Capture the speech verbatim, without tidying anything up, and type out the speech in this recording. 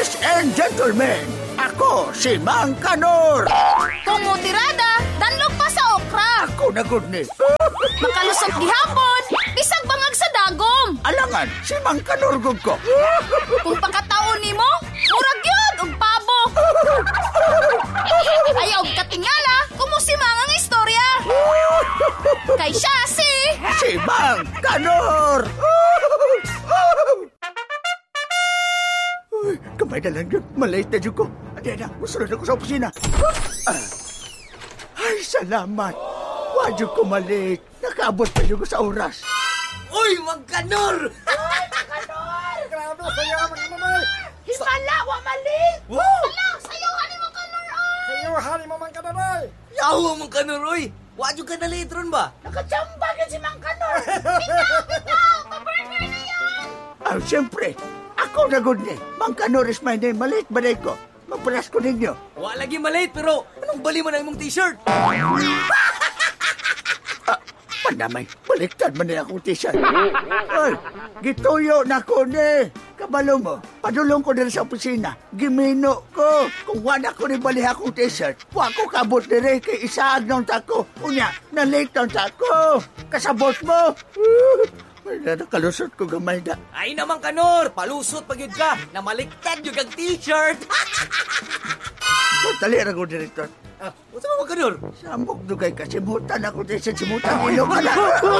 Ladies and gentlemen, ako si Mang Kanor. Kung mo tirada, danlog pa sa okra. Ako na good ni. Makalusot gihapon, bisag bangag sa dagom. Alangan, si Mang Kanor gud ko. Kung pakataon nimo, murag yun og pabo. Ayaw katingala, kumusimang ang istorya. Kay siya si... Si Mang Kanor. Uy, kamay na lang yun. Malate na dyan ko. Adi na, musunod ako sa opisina. Ah. Ay, salamat. Wadyo ko malate. Nakaabot pa dyan ko sa oras. Uy, Mang Kanor! Ay, Kanor! Grabe, sayo mga mamay! Himala, wa malit! Wow! Hala, sayuhan mo Kanor, ay! Sayo, hari mo Mang Kanor, ay! Yawa, Mang Kanor, oy! Wadyo ka na litron ba? Nakachamba ka si Mang Kanor! Bitaw, bitaw! Paburger na yan! Ah, siyempre. Ako na good ni. Mang Kanor is my name. Malate ba na ko? Magparas ko ninyo. Wa lagi malate, pero anong bali man ang imong t-shirt? Pandamay, baliktad man na akong t-shirt. Ay, gituyo na ko ni. Kabalo mo, padulong ko na sa opisina. Gimino ko. Kung wala ko ni bali akong t-shirt, wa ko kabot dire kay isaag ng tako. Unya, na-late ng tako. Kasabot mo. May na nakalusot ko gamay na. Ay naman Kanor, palusot pag yun ka, na maliktad yung ang t-shirt. Tali ra ko direktor. Ah, what's mo Mang Kanor? Samok dugay kasi mutan ako din sa simutan ilo ka na.